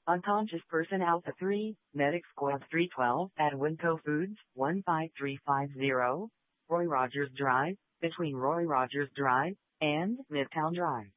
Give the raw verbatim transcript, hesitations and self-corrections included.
Unconscious person Alpha three, Medic Squad three twelve at Winco Foods, one five three five zero, Roy Rogers Drive, between Roy Rogers Drive and Midtown Drive.